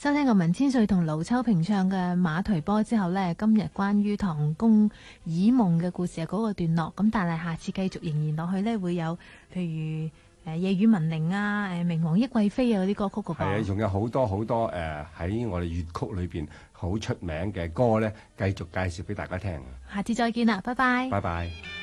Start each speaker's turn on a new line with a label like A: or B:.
A: 收聽過文千歲同盧秋萍唱嘅《馬蹄波》之後呢，今日關於唐宮綺夢嘅故事係嗰個段落，咁但係下次繼續仍然落去呢，會有譬如夜雨聞鈴啊、明皇益貴妃啊嗰啲歌曲㗎噃。
B: 係啊，仲有好多好多喺我哋粵曲裏邊好出名嘅歌呢，繼續介紹俾大家聽。
A: 下次再見啦，拜拜。
B: 拜拜。